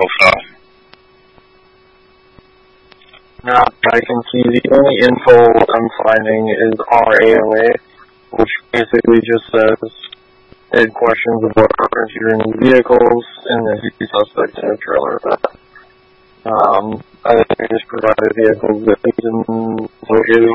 medical stuff. Now, I can see the only info I'm finding is RAOA, which basically just says it questions about entering vehicles and the suspect in a trailer. I think they just provided vehicles that they didn't located